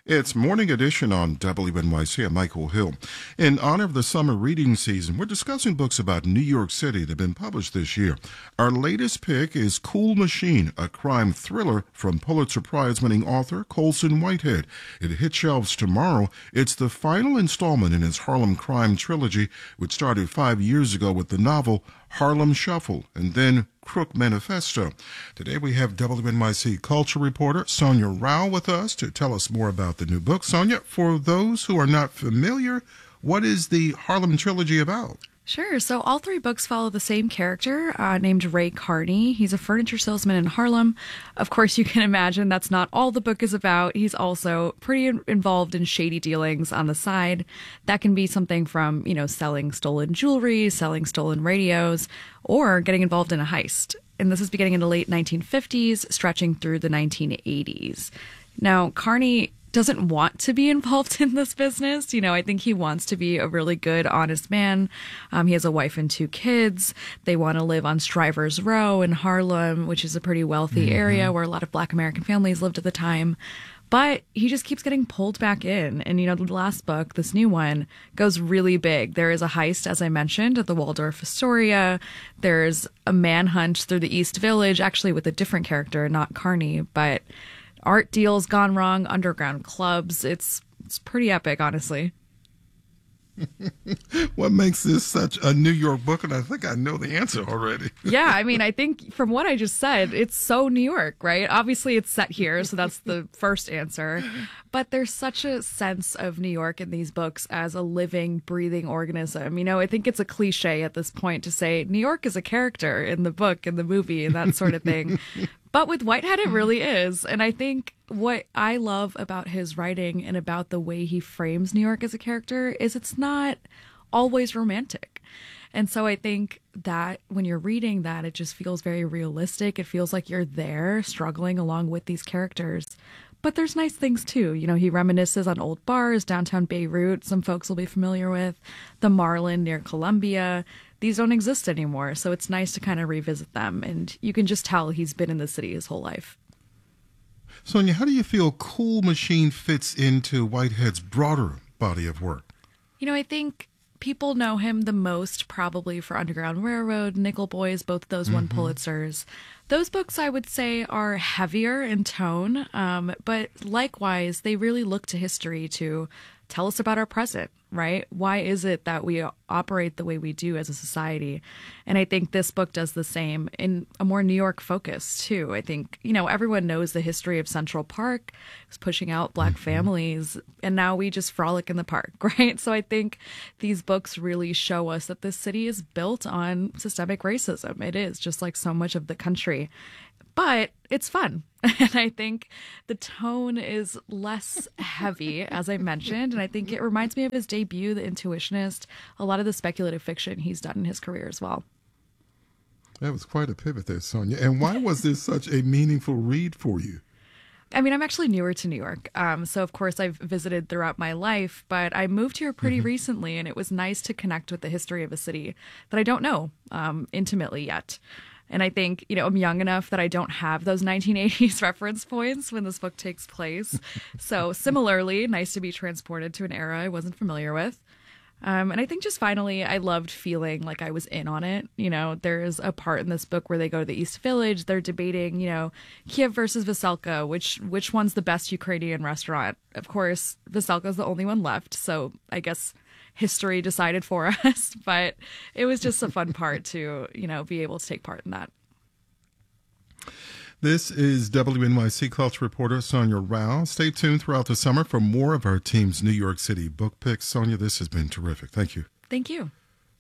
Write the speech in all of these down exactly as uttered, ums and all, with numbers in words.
It's Morning Edition on W N Y C. I'm Michael Hill. In honor of the summer reading season, we're discussing books about New York City that have been published this year. Our latest pick is Cool Machine, a crime thriller from Pulitzer Prize-winning author Colson Whitehead. It hits shelves tomorrow. It's the final installment in his Harlem crime trilogy, which started five years ago with the novel Harlem Shuffle and then Crook Manifesto. Today we have W N Y C culture reporter Sonia Rao with us to tell us more about the new book. Sonia, for those who are not familiar, what is the Harlem trilogy about? Sure. So all three books follow the same character uh, named Ray Carney. He's a furniture salesman in Harlem. Of course, you can imagine that's not all the book is about. He's also pretty in- involved in shady dealings on the side. That can be something from, you know, selling stolen jewelry, selling stolen radios, or getting involved in a heist. And this is beginning in the late nineteen fifties, stretching through the nineteen eighties. Now, Carney doesn't want to be involved in this business. You know, I think he wants to be a really good, honest man. Um, he has a wife and two kids. They want to live on Strivers Row in Harlem, which is a pretty wealthy mm-hmm. area where a lot of Black American families lived at the time. But he just keeps getting pulled back in. And, you know, the last book, this new one, goes really big. There is a heist, as I mentioned, at the Waldorf Astoria. There's a manhunt through the East Village, actually with a different character, not Carney, but art deals gone wrong, underground clubs. It's it's pretty epic, honestly. What makes this such a New York book? And I think I know the answer already. Yeah, I mean, I think from what I just said, it's so New York, right? Obviously, it's set here, so that's the first answer. But there's such a sense of New York in these books as a living, breathing organism. You know, I think it's a cliche at this point to say New York is a character in the book, in the movie, and that sort of thing. But with Whitehead, it really is. And I think what I love about his writing and about the way he frames New York as a character is it's not always romantic. And so I think that when you're reading that, it just feels very realistic. It feels like you're there struggling along with these characters. But there's nice things, too. You know, he reminisces on old bars, downtown Beirut, some folks will be familiar with, the Marlin near Columbia. These don't exist anymore, so it's nice to kind of revisit them. And you can just tell he's been in the city his whole life. Sonia, how do you feel Cool Machine fits into Whitehead's broader body of work? You know, I think people know him the most probably for Underground Railroad, Nickel Boys, both of those mm-hmm. won Pulitzers. Those books, I would say, are heavier in tone, um, but likewise, they really look to history to tell us about our present, right? Why is it that we operate the way we do as a society? And I think this book does the same in a more New York focus, too. I think, you know, everyone knows the history of Central Park. It's pushing out Black mm-hmm. families, and now we just frolic in the park, right? So I think these books really show us that this city is built on systemic racism. It is, just like so much of the country. But it's fun. And I think the tone is less heavy, as I mentioned. And I think it reminds me of his debut, The Intuitionist, a lot of the speculative fiction he's done in his career as well. That was quite a pivot there, Sonia. And why was this such a meaningful read for you? I mean, I'm actually newer to New York. Um, so, of course, I've visited throughout my life, but I moved here pretty mm-hmm. recently, and it was nice to connect with the history of a city that I don't know um, intimately yet. And I think, you know, I'm young enough that I don't have those nineteen eighties reference points when this book takes place. So similarly, nice to be transported to an era I wasn't familiar with. Um, and I think just finally, I loved feeling like I was in on it. You know, there's a part in this book where they go to the East Village. They're debating, you know, Kiev versus Veselka, which which one's the best Ukrainian restaurant. Of course, Veselka's the only one left. So I guess history decided for us, but it was just a fun part to, you know, be able to take part in that. This is W N Y C culture reporter Sonia Rao. Stay tuned throughout the summer for more of our team's New York City book picks. Sonia, this has been terrific. Thank you. Thank you.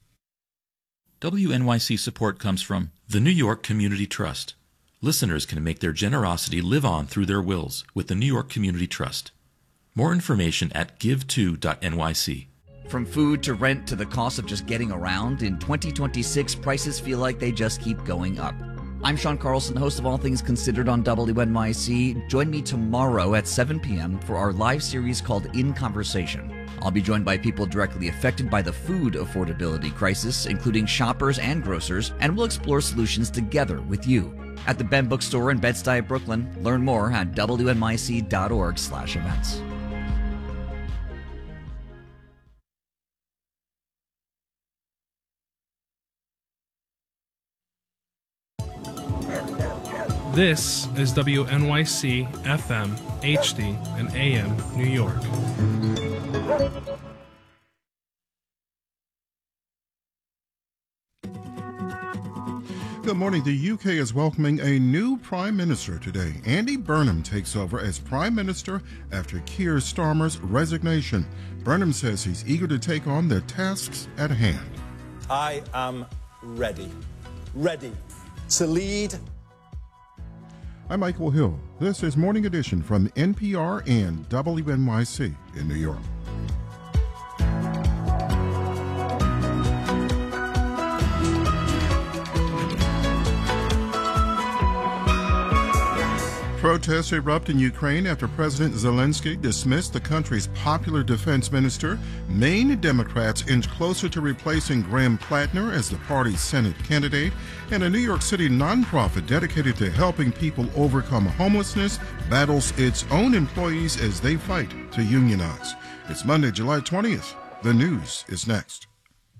W N Y C support comes from the New York Community Trust. Listeners can make their generosity live on through their wills with the New York Community Trust. More information at give to dot N Y C. From food to rent to the cost of just getting around, in twenty twenty-six, prices feel like they just keep going up. I'm Sean Carlson, host of All Things Considered on W N Y C. Join me tomorrow at seven p.m. for our live series called In Conversation. I'll be joined by people directly affected by the food affordability crisis, including shoppers and grocers, and we'll explore solutions together with you. At the Ben Bookstore in Bed-Stuy, Brooklyn. Learn more at W N Y C dot org slash events. This is W N Y C F M, H D, and A M New York. Good morning. The U K is welcoming a new Prime Minister today. Andy Burnham takes over as Prime Minister after Keir Starmer's resignation. Burnham says he's eager to take on the tasks at hand. I am ready. Ready to lead. I'm Michael Hill. This is Morning Edition from N P R and W N Y C in New York. Protests erupt in Ukraine after President Zelensky dismissed the country's popular defense minister. Maine Democrats inch closer to replacing Graham Plattner as the party's Senate candidate. And a New York City nonprofit dedicated to helping people overcome homelessness battles its own employees as they fight to unionize. It's Monday, July twentieth. The news is next.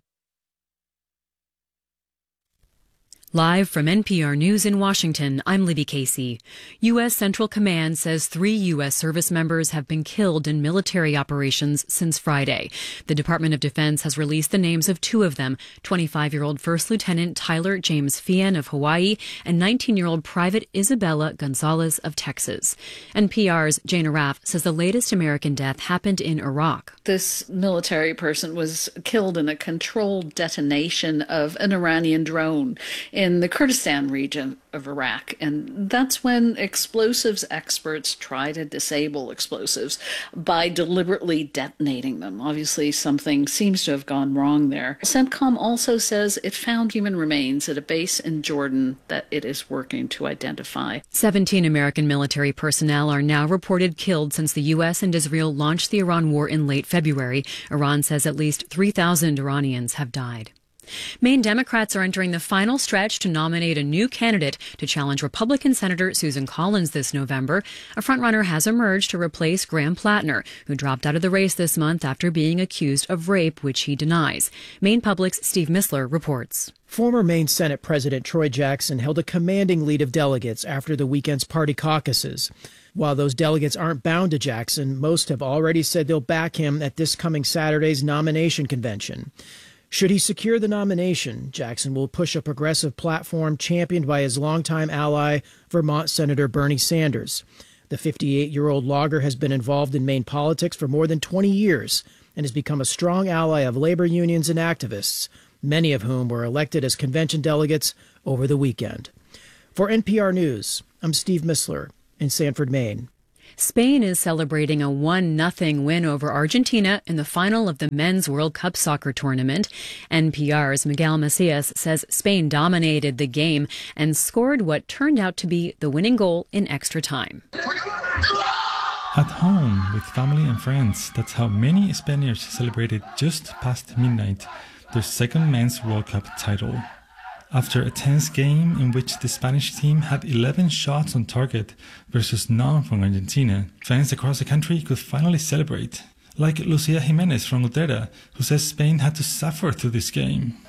Live from N P R News in Washington, I'm Libby Casey. U S. Central Command says three U S service members have been killed in military operations since Friday. The Department of Defense has released the names of two of them, twenty-five-year-old First Lieutenant Tyler James Fian of Hawaii and nineteen-year-old Private Isabella Gonzalez of Texas. N P R's Jane Araf says the latest American death happened in Iraq. This military person was killed in a controlled detonation of an Iranian drone in the Kurdistan region of Iraq. And that's when explosives experts try to disable explosives by deliberately detonating them. Obviously, something seems to have gone wrong there. CENTCOM also says it found human remains at a base in Jordan that it is working to identify. seventeen American military personnel are now reported killed since the U S and Israel launched the Iran war in late February. Iran says at least three thousand Iranians have died. Maine Democrats are entering the final stretch to nominate a new candidate to challenge Republican Senator Susan Collins this November. A frontrunner has emerged to replace Graham Plattner, who dropped out of the race this month after being accused of rape, which he denies. Maine Public's Steve Missler reports. Former Maine Senate President Troy Jackson held a commanding lead of delegates after the weekend's party caucuses. While those delegates aren't bound to Jackson, most have already said they'll back him at this coming Saturday's nomination convention. Should he secure the nomination, Jackson will push a progressive platform championed by his longtime ally, Vermont Senator Bernie Sanders. The fifty-eight-year-old logger has been involved in Maine politics for more than twenty years and has become a strong ally of labor unions and activists, many of whom were elected as convention delegates over the weekend. For N P R News, I'm Steve Missler in Sanford, Maine. Spain is celebrating a one nothing win over Argentina in the final of the Men's World Cup soccer tournament. N P R's Miguel Macias says Spain dominated the game and scored what turned out to be the winning goal in extra time. At home with family and friends, that's how many Spaniards celebrated just past midnight their second Men's World Cup title. After a tense game in which the Spanish team had eleven shots on target versus none from Argentina, fans across the country could finally celebrate. Like Lucia Jimenez from Utrera, who says Spain had to suffer through this game.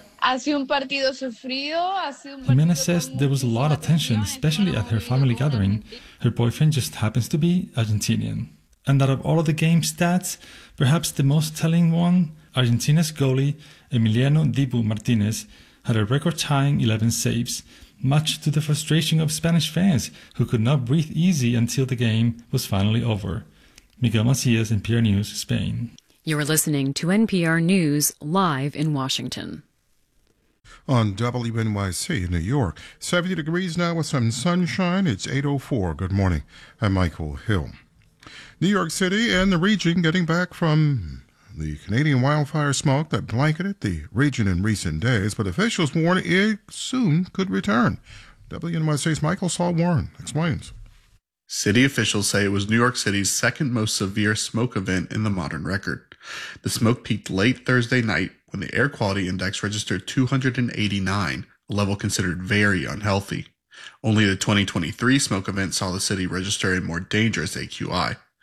Jimenez says there was a lot of tension, especially at her family gathering. Her boyfriend just happens to be Argentinian. And out of all of the game stats, perhaps the most telling one, Argentina's goalie, Emiliano Dibu Martinez, had a record-tying eleven saves, much to the frustration of Spanish fans who could not breathe easy until the game was finally over. Miguel Macias, N P R News, Spain. You're listening to N P R News live in Washington. On W N Y C in New York, seventy degrees now with some sunshine. It's eight oh four. Good morning. I'm Michael Hill. New York City and the region getting back from the Canadian wildfire smoke that blanketed the region in recent days, but officials warn it soon could return. W N Y C's Michael Saul Warren explains. City officials say it was New York City's second most severe smoke event in the modern record. The smoke peaked late Thursday night when the air quality index registered two hundred eighty-nine, a level considered very unhealthy. Only the twenty twenty-three smoke event saw the city register a more dangerous A Q I.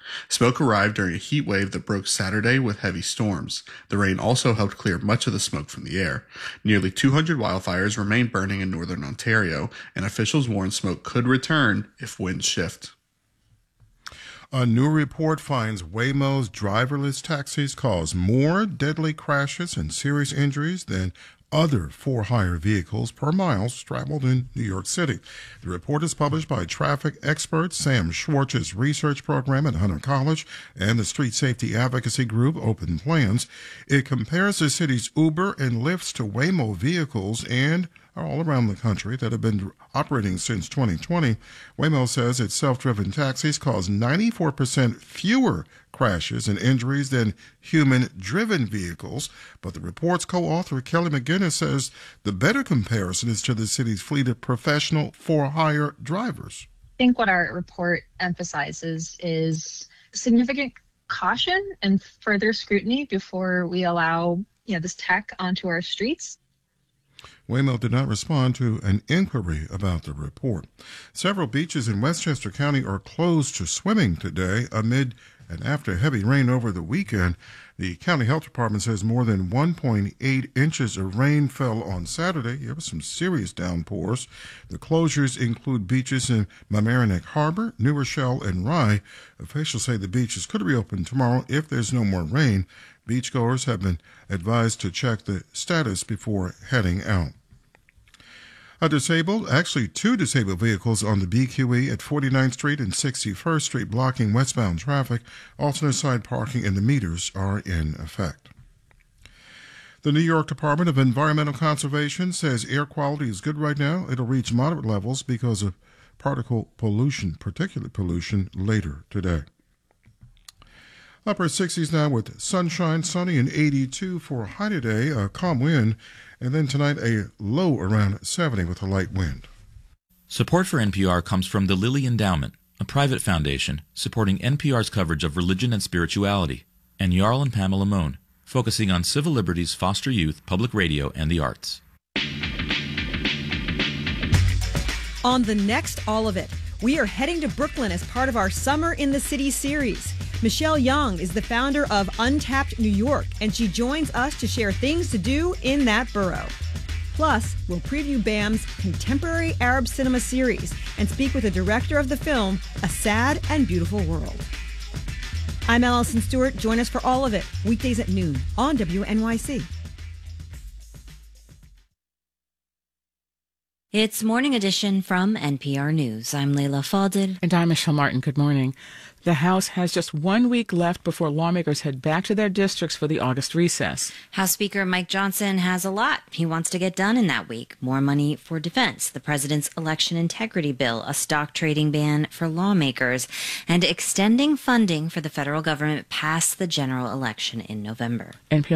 Smoke arrived during a heat wave that broke Saturday with heavy storms. The rain also helped clear much of the smoke from the air. Nearly two hundred wildfires remain burning in northern Ontario, and officials warn smoke could return if winds shift. A new report finds Waymo's driverless taxis cause more deadly crashes and serious injuries than other for-hire vehicles per mile traveled in New York City. The report is published by traffic expert Sam Schwartz's research program at Hunter College and the street safety advocacy group Open Plans. It compares the city's Uber and Lyft to Waymo vehicles and are all around the country that have been operating since twenty twenty. Waymo says its self-driven taxis cause ninety-four percent fewer crashes and injuries than human-driven vehicles. But the report's co-author, Kelly McGinnis, says the better comparison is to the city's fleet of professional for-hire drivers. I think what our report emphasizes is significant caution and further scrutiny before we allow, you know, this tech onto our streets. Waymo did not respond to an inquiry about the report. Several beaches in Westchester County are closed to swimming today amid and after heavy rain over the weekend. The county health department says more than one point eight inches of rain fell on Saturday. There were some serious downpours. The closures include beaches in Mamaroneck Harbor, New Rochelle, and Rye. Officials say the beaches could reopen tomorrow if there's no more rain. Beachgoers have been advised to check the status before heading out. A disabled, actually two disabled vehicles on the B Q E at forty-ninth Street and sixty-first Street blocking westbound traffic. Alternate side parking and the meters are in effect. The New York Department of Environmental Conservation says air quality is good right now. It'll reach moderate levels because of particle pollution, particulate pollution, later today. Upper sixties now with sunshine, sunny, and eighty-two for a high today, a calm wind, and then tonight a low around seventy with a light wind. Support for N P R comes from the Lilly Endowment, a private foundation supporting N P R's coverage of religion and spirituality, and Jarl and Pamela Mohn, focusing on civil liberties, foster youth, public radio, and the arts. On the next All of It, we are heading to Brooklyn as part of our Summer in the City series. Michelle Young is the founder of Untapped New York, and she joins us to share things to do in that borough. Plus, we'll preview B A M's Contemporary Arab Cinema series and speak with the director of the film, A Sad and Beautiful World. I'm Allison Stewart. Join us for All of It, weekdays at noon on W N Y C. It's Morning Edition from N P R News. I'm Leila Fadel. And I'm Michelle Martin. Good morning. The House has just one week left before lawmakers head back to their districts for the August recess. House Speaker Mike Johnson has a lot he wants to get done in that week. More money for defense, the president's election integrity bill, a stock trading ban for lawmakers, and extending funding for the federal government past the general election in November. N P R